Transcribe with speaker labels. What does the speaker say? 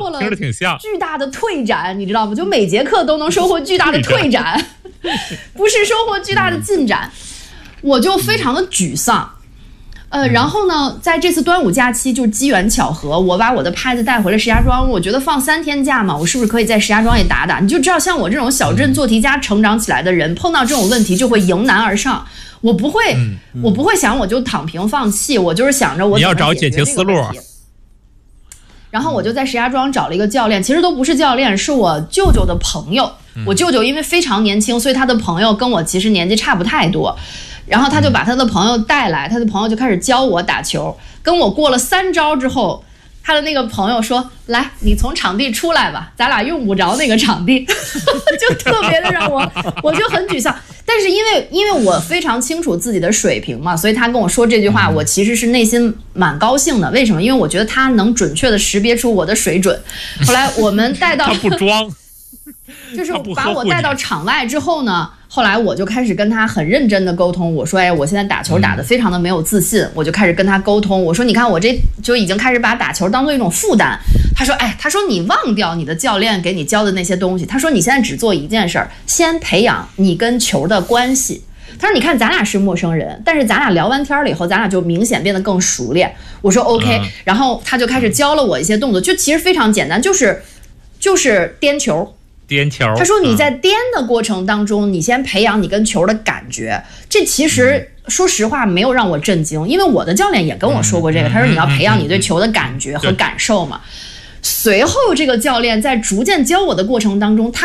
Speaker 1: 了
Speaker 2: 听着挺像
Speaker 1: 巨大的退展，你知道吗？就每节课都能收获巨大的退展，不是收获巨大的进展，我就非常的沮丧。然后呢，在这次端午假期就机缘巧合，我把我的拍子带回了石家庄。我觉得放3天假嘛，我是不是可以在石家庄也打打？你就知道，像我这种小镇做题家成长起来的人，碰到这种问题就会迎难而上。我不会想我就躺平放弃，我就是想着我怎么解决这个问题。然后我就在石家庄找了一个教练，其实都不是教练，是我舅舅的朋友。我舅舅因为非常年轻，所以他的朋友跟我其实年纪差不太多。然后他就把他的朋友带来，他的朋友就开始教我打球。跟我过了3招之后，他的那个朋友说：“来，你从场地出来吧，咱俩用不着那个场地。”就特别的让我就很沮丧。但是因为我非常清楚自己的水平嘛，所以他跟我说这句话，我其实是内心蛮高兴的。为什么？因为我觉得他能准确的识别出我的水准。后来我们带到
Speaker 2: 他不装，
Speaker 1: 就是把我带到场外之后呢，后来我就开始跟他很认真的沟通。我说，我现在打球打得非常的没有自信，我就开始跟他沟通。我说，你看我这就已经开始把打球当做一种负担。他说你忘掉你的教练给你教的那些东西。他说你现在只做一件事儿，先培养你跟球的关系。他说你看咱俩是陌生人，但是咱俩聊完天了以后，咱俩就明显变得更熟练。我说 OK，然后他就开始教了我一些动作，就其实非常简单，就是颠球。他说你在颠的过程当中，你先培养你跟球的感觉。这其实说实话没有让我震惊，因为我的教练也跟我说过这个。他说你要培养你对球的感觉和感受嘛。随后这个教练在逐渐教我的过程当中，他